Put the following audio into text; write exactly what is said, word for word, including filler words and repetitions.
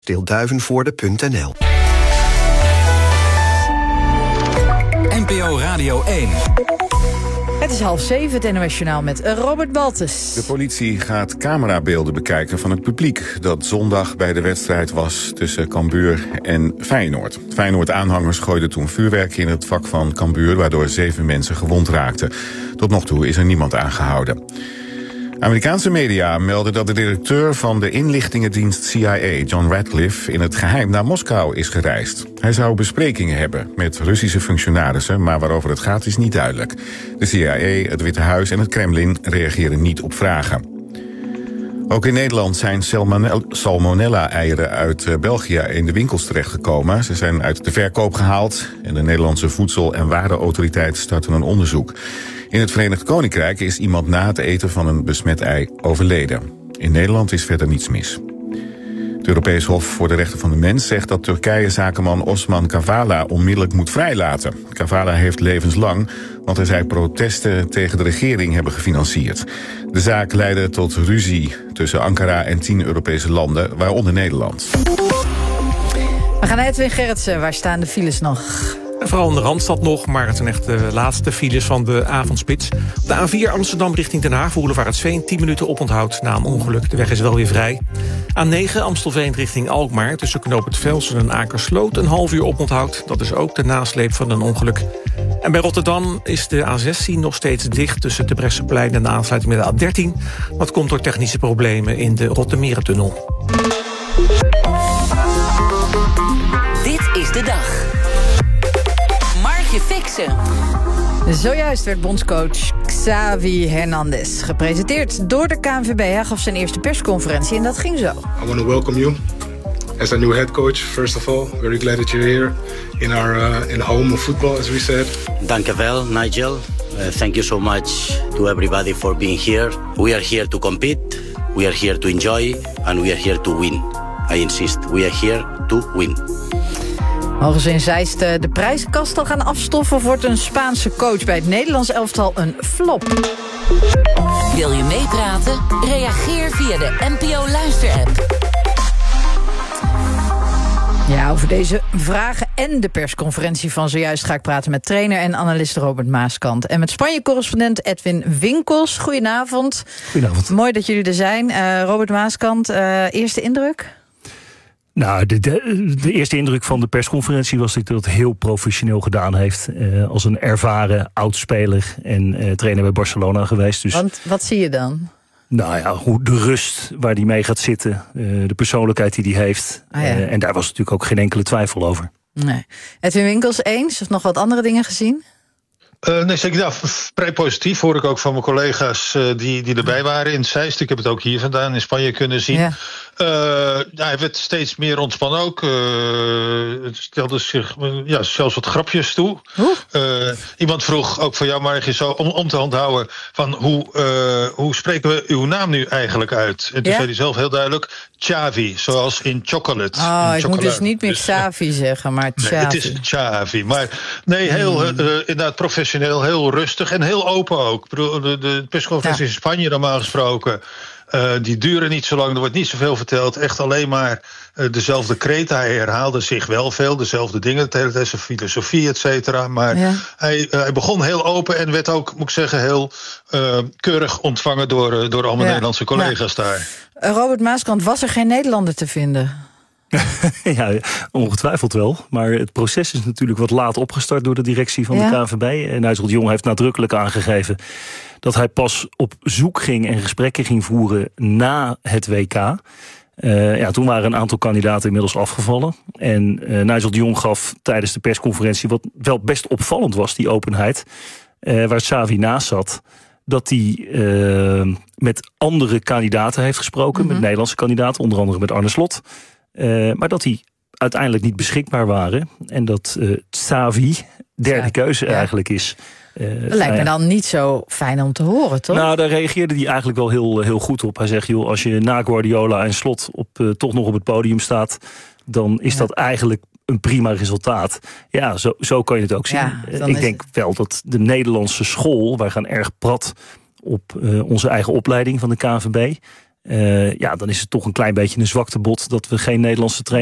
Stilduivenvoorde punt n l. N P O Radio één. Het is half zeven, het N O S Journaal met Robert Baltus. De politie gaat camerabeelden bekijken van het publiek dat zondag bij de wedstrijd was tussen Cambuur en Feyenoord. Feyenoord-aanhangers gooiden toen vuurwerk in het vak van Cambuur, waardoor zeven mensen gewond raakten. Tot nog toe is er niemand aangehouden. Amerikaanse media melden dat de directeur van de inlichtingendienst C I A, John Ratcliffe, in het geheim naar Moskou is gereisd. Hij zou besprekingen hebben met Russische functionarissen, maar waarover het gaat is niet duidelijk. De C I A, het Witte Huis en het Kremlin reageren niet op vragen. Ook in Nederland zijn salmonella-eieren uit België in de winkels terechtgekomen. Ze zijn uit de verkoop gehaald en de Nederlandse Voedsel- en Warenautoriteit starten een onderzoek. In het Verenigd Koninkrijk is iemand na het eten van een besmet ei overleden. In Nederland is verder niets mis. Het Europees Hof voor de Rechten van de Mens zegt dat Turkije-zakenman Osman Kavala onmiddellijk moet vrijlaten. Kavala heeft levenslang, want hij zei protesten tegen de regering hebben gefinancierd. De zaak leidde tot ruzie tussen Ankara en tien Europese landen, waaronder Nederland. We gaan naar Edwin Gerritsen. Waar staan de files nog? Vooral in de Randstad nog, maar het zijn echt de laatste files van de avondspits. Op de A vier Amsterdam richting Den Haag voor Boulevard tien minuten oponthoud na een ongeluk. De weg is wel weer vrij. A negen Amstelveen richting Alkmaar tussen Knoop het Velsen en Akersloot een half uur oponthoud. Dat is ook de nasleep van een ongeluk. En bij Rotterdam is de A zestien nog steeds dicht tussen de Bresseplein en de aansluiting met de A dertien. Dat komt door technische problemen in de Rottermerentunnel. Dit is de dag. Je fixen. Zojuist werd bondscoach Xavi Hernandez gepresenteerd door de K N V B. Hij gaf zijn eerste persconferentie en dat ging zo. I want to welcome you as a new head coach. First of all, very glad that you're here in our uh, in the home of football, as we said. Dankjewel, Nigel. Uh, thank you so much to everybody for being here. We are here to compete, we are here to enjoy, and we are here to win. I insist, we are here to win. Mogen ze in Zeist de prijzenkast al gaan afstoffen of wordt een Spaanse coach bij het Nederlands elftal een flop? Wil je meepraten? Reageer via de N P O-luisterapp. Ja, over deze vragen en de persconferentie van zojuist ga ik praten met trainer en analist Robert Maaskant. En met Spanje-correspondent Edwin Winkels. Goedenavond. Goedenavond. Mooi dat jullie er zijn. Uh, Robert Maaskant, uh, eerste indruk? Nou, de, de, de eerste indruk van de persconferentie was dat hij dat heel professioneel gedaan heeft. Uh, als een ervaren oudspeler en uh, trainer bij Barcelona geweest. Dus, want wat zie je dan? Nou ja, hoe de rust waar hij mee gaat zitten. Uh, de persoonlijkheid die hij heeft. Ah, ja. uh, en daar was natuurlijk ook geen enkele twijfel over. Nee. Edwin Winkels eens? Of nog wat andere dingen gezien? Uh, nee, zeker. Ja, vrij positief hoor ik ook van mijn collega's uh, die, die erbij waren in Zeist. Ik heb het ook hier vandaan in Spanje kunnen zien. Ja. Uh, ja, hij werd steeds meer ontspannen ook. Uh, het stelde zich uh, ja, zelfs wat grapjes toe. Uh, iemand vroeg ook van jou, maar zo om, om te onthouden van hoe, uh, hoe spreken we uw naam nu eigenlijk uit? En toen ja? zei hij zelf heel duidelijk Xavi, zoals in chocolate. Oh, in ik chocolate. moet dus niet meer Xavi dus, zeggen, maar Xavi. Nee, het is Xavi. Maar nee, heel uh, inderdaad professioneel, heel rustig en heel open ook. Ik bedoel, de, de persconferenties ja. in Spanje normaal gesproken, Uh, die duren niet zo lang, er wordt niet zoveel verteld. Echt alleen maar uh, dezelfde kreten. Hij herhaalde zich wel veel, dezelfde dingen. De hele tijd zijn filosofie, et cetera. Maar ja. hij, uh, hij begon heel open en werd ook, moet ik zeggen, heel uh, keurig ontvangen door, uh, door al mijn ja. Nederlandse collega's ja. daar. Uh, Robert Maaskant, was er geen Nederlander te vinden? Ja, ongetwijfeld wel. Maar het proces is natuurlijk wat laat opgestart door de directie van ja. de K N V B. En Nigel de Jong heeft nadrukkelijk aangegeven dat hij pas op zoek ging en gesprekken ging voeren na het W K. Uh, ja, toen waren een aantal kandidaten inmiddels afgevallen. En uh, Nigel de Jong gaf tijdens de persconferentie, wat wel best opvallend was, die openheid, uh, waar Xavi naast zat, dat hij uh, met andere kandidaten heeft gesproken, mm-hmm. met Nederlandse kandidaten, onder andere met Arne Slot. Uh, maar dat die uiteindelijk niet beschikbaar waren. En dat uh, Xavi derde ja, keuze ja. eigenlijk is. Uh, dat lijkt me dan niet zo fijn om te horen, toch? Nou, daar reageerde hij eigenlijk wel heel, heel goed op. Hij zegt, joh, als je na Guardiola en Slot op, uh, toch nog op het podium staat, dan is ja. dat eigenlijk een prima resultaat. Ja, zo, zo kan je het ook zien. Ja, uh, ik denk het... wel dat de Nederlandse school, wij gaan erg prat op uh, onze eigen opleiding van de K N V B. Uh, ja, dan is het toch een klein beetje een zwaktebod dat we geen Nederlandse trainer